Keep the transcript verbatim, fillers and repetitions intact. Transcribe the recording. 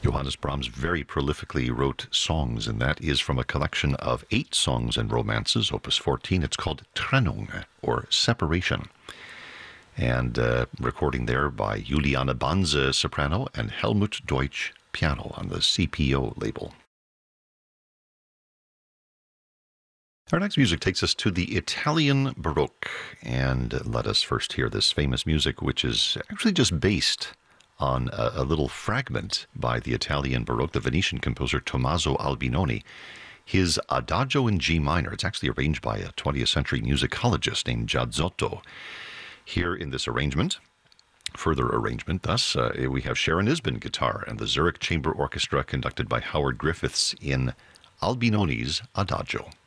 Johannes Brahms very prolifically wrote songs, and that is from a collection of eight songs and romances, opus fourteen. It's called Trennung, or Separation. And uh, recording there by Juliane Banze, soprano, and Helmut Deutsch, piano, on the C P O label. Our next music takes us to the Italian Baroque, and let us first hear this famous music, which is actually just based on a, a little fragment by the Italian Baroque, the Venetian composer Tommaso Albinoni. His Adagio in G minor, it's actually arranged by a twentieth century musicologist named Giazzotto. Here in this arrangement, further arrangement thus, uh, we have Sharon Isbin guitar and the Zurich Chamber Orchestra conducted by Howard Griffiths in Albinoni's Adagio.